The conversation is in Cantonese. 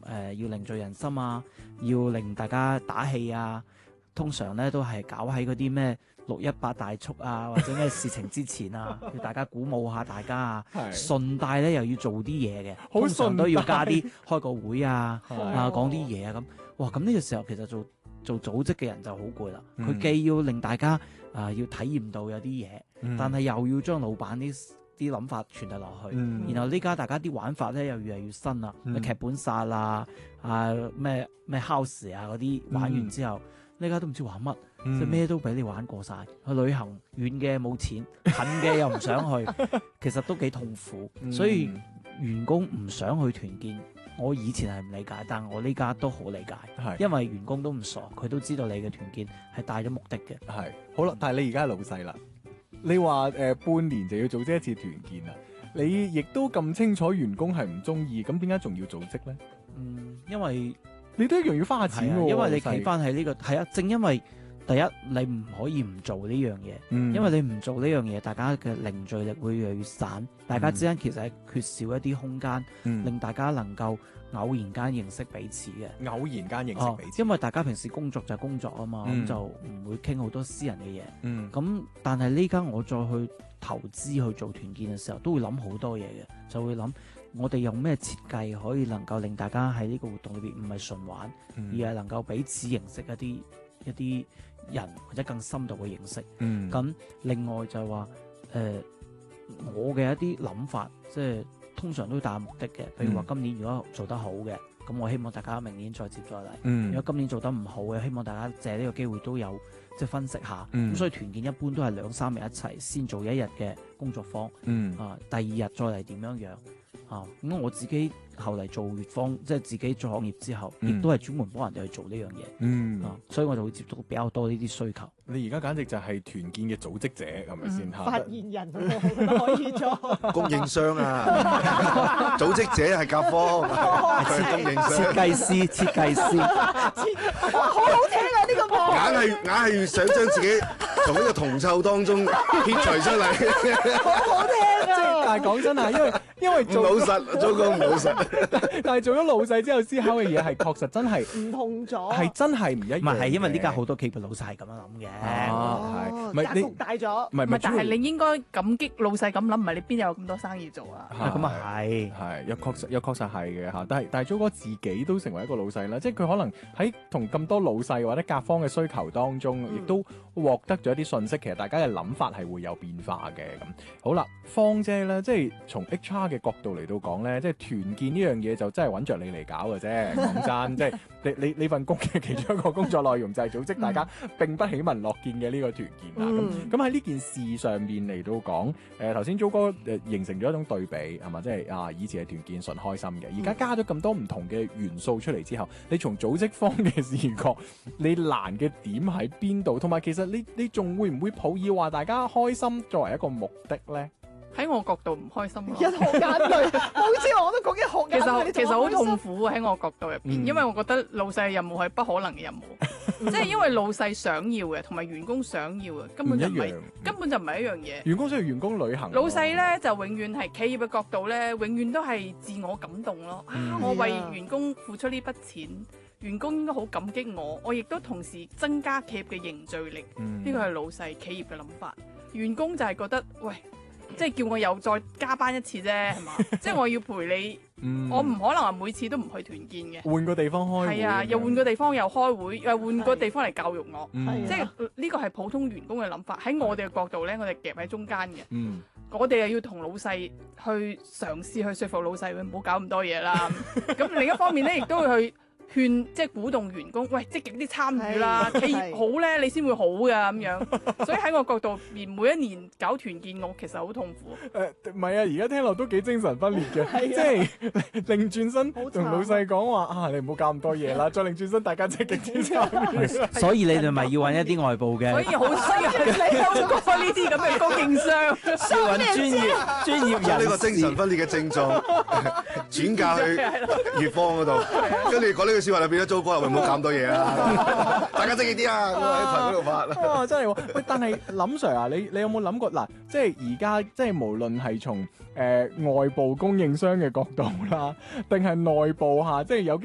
要凝聚人心啊，要令大家打氣啊，通常咧都係搞喺嗰啲咩618大促啊，或者咩事情之前啊，要大家鼓舞下大家啊，順帶咧又要做啲嘢嘅，通常都要加啲開個會啊，講啲嘢啊咁。哇！咁呢個時候其實做組織嘅人就好攰啦，佢既要令大家要體驗到有啲嘢，但係又要將老闆啲諗法傳遞落去，然後呢家大家啲玩法咧又越嚟越新啦，劇本殺咩 house 啊嗰啲玩完之後，呢家都唔知玩乜，即係咩都俾你玩過晒。去旅行遠嘅冇錢，近嘅又唔想去，其實都幾痛苦。所以員工唔想去團建，我以前係唔理解，但我呢家都好理解，因為員工都唔傻，佢都知道你嘅團建係帶咗目的嘅。 係好啦，但係你而家係老細啦，你話半年就要組織一次團建啦，你亦都咁清楚員工係唔中意，咁點解仲要組織咧？ 因為你都一樣要花下錢喎， 因為你企翻喺呢個係啊，正因為第一你唔可以唔做呢樣嘢，因為你唔做呢樣嘢，大家嘅凝聚力會越嚟越散，大家之間其實係缺少一啲空間，令大家能夠偶然間認識彼此嘅。 偶然間認識彼此， 因為大家平時工作就係工作啊嘛，咁就唔會傾好多私人嘅嘢。咁但係呢家我再去投資去做團建嘅時候，都會諗好多嘢嘅，就會諗我哋用咩設計可以能夠令大家喺呢個活動裏邊唔係純玩，而係能夠彼此認識一啲人或者更深度嘅認識。咁另外就係話我嘅一啲諗法，即係通常都帶有目的嘅。譬如話今年如果做得好嘅，咁我希望大家明年再接再厲。如果今年做得唔好嘅，希望大家借呢個機會都有即係分析下。咁所以團建一般都係2-3日一齊，先做一日嘅工作坊。第二日再嚟點樣樣。咁我自己後嚟做乙方，即係自己創業之後，亦都係專門幫人哋去做呢樣嘢。所以我就會接觸比較多呢啲需求。 你而家簡直就係團建嘅組織者，係咪先？ 發言人都可以做。 供應商啊，組織者係甲方，佢係供應商。 設計師， 好好聽啊！呢個硬係想將自己從呢個銅臭當中撇除出嚟。 好好聽啊！ 但係講真啊，因為做老實，做個唔老實。 但係做咗老細之後思考嘅嘢係確實真係唔同咗， 係真係唔一樣。 唔係因為呢家好多企業老細係咁樣諗嘅。 係格局大咗。 唔係， 但係你應該感激老細咁諗，唔係你邊有咁多生意做啊？ 咁啊係又確實係嘅嚇。但係租哥自己都成為一個老細啦，即係佢可能喺同咁多老細或者甲方嘅需求當中，亦都獲得咗一啲信息。其實大家嘅諗法係會有變化嘅咁。好啦，芳姐咧，即係從 HR 嘅角度嚟到講咧，即係團建呢樣嘢就真係揾着你嚟搞嘅啫。講真，即係你份工嘅其中一個工作內容就係組織大家並不喜聞樂見嘅呢個團建啦。咁喺呢件事上面嚟到講，頭先租哥形成咗一種對比係嘛，即係以前係團建純開心嘅，而家加咗咁多唔同嘅元素出嚟之後，你從組織方嘅視角，你難嘅點喺邊度？同埋其實你仲會唔會抱以話大家開心作為一個目的咧？ 喺我角度唔開心咯， 一學眼淚，好似我都講一學眼淚。 其實好痛苦喺我角度入邊，因為我覺得老細嘅任務係不可能嘅任務，即係因為老細想要嘅同埋員工想要嘅根本就唔係一樣嘢。 員工需要員工旅行， 老細咧就永遠係企業嘅角度咧，永遠都係自我感動咯。我為員工付出呢筆錢，員工應該好感激我，我亦都同時增加企業嘅凝聚力。呢個係老細企業嘅諗法，員工就係覺得喂。即係叫我又再加班一次啫，係嘛？即係我要陪你，我唔可能話每次都唔去團建嘅。 換個地方開會， 係啊，又換個地方又開會，又換個地方嚟教育我。即係呢個係普通員工嘅諗法。喺我哋嘅角度咧，我哋夾喺中間嘅。我哋又要同老細去嘗試去說服老細，唔好搞咁多嘢啦。咁另一方面咧，亦都會去勸即係鼓動員工，喂，積極啲參與啦，企業好咧，你先會好㗎咁樣。所以喺我角度，連每一年搞團建，我其實好痛苦。 唔係啊，而家聽落都幾精神分裂嘅，即係擰轉身同老細講話你唔好搞咁多嘢啦，再擰轉身大家積極啲參與。 所以你哋咪要揾一啲外部嘅， 所以好需要你有過呢啲咁嘅供應商， 要揾專業人士。 呢個精神分裂嘅症狀轉嫁去乙方嗰度，跟住講呢句説話就變咗租哥又唔好搞咁多嘢啦，大家積極啲啊！喺群嗰度發。 真係喎，喂！但係林 Sir 啊，你有冇諗過嗱？即係而家即係無論係從外部供應商嘅角度啦，定係內部即係有機